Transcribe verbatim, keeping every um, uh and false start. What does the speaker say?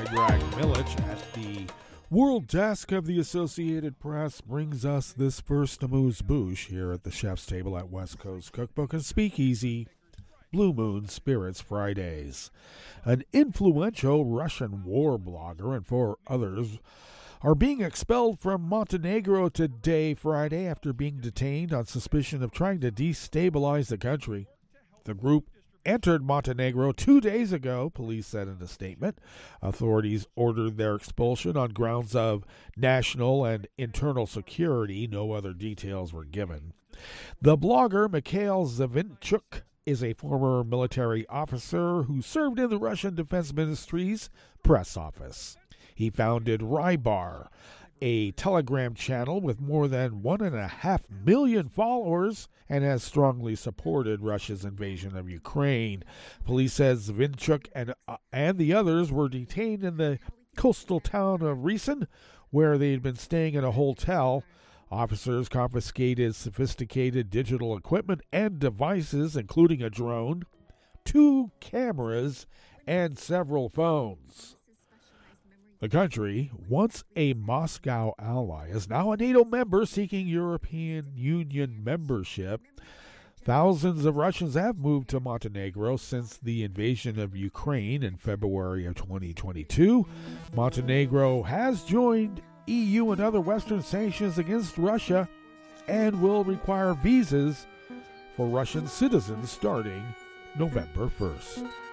Predrag Milic at the World Desk of the Associated Press brings us this first amuse-bouche here at the Chef's Table at West Coast Cookbook and Speakeasy, Blue Moon Spirits Fridays. An influential Russian war blogger and four others are being expelled from Montenegro today, Friday, after being detained on suspicion of trying to destabilize the country. The group entered Montenegro two days ago, police said in a statement. Authorities ordered their expulsion on grounds of national and internal security. No other details were given. The blogger, Mikhail Zavinchuk, is a former military officer who served in the Russian Defense Ministry's press office. He founded Rybar, a Telegram channel with more than one and a half million followers, and has strongly supported Russia's invasion of Ukraine. Police says Vinchuk and uh, and the others were detained in the coastal town of Resen, where they had been staying in a hotel. Officers confiscated sophisticated digital equipment and devices, including a drone, two cameras, and several phones. The country, once a Moscow ally, is now a NATO member seeking European Union membership. Thousands of Russians have moved to Montenegro since the invasion of Ukraine in February of twenty twenty-two. Montenegro has joined E U and other Western sanctions against Russia and will require visas for Russian citizens starting November first.